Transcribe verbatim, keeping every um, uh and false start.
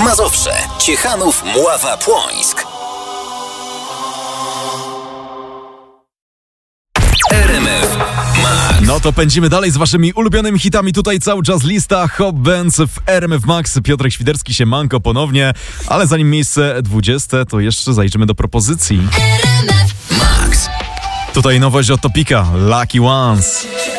Mazowsze, Ciechanów, Mława, Płońsk. R M F Max. No to pędzimy dalej z waszymi ulubionymi hitami. Tutaj cały czas lista Hop Bands w R M F Max. Piotrek Świderski, siemanko ponownie. Ale zanim miejsce dwudzieste, to jeszcze zajrzymy do propozycji. Max. Tutaj nowość od Topika, Lucky Ones.